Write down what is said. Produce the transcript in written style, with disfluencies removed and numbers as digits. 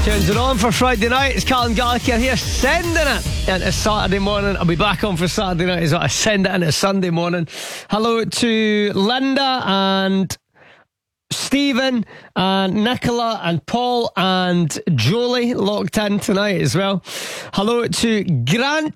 Tunes are on for Friday night. It's Callum Gallagher here, sending it into Saturday morning. I'll be back on for Saturday night as well. I send it into Sunday morning. Hello to Linda and Stephen and Nicola and Paul and Jolie locked in tonight as well. Hello to Grant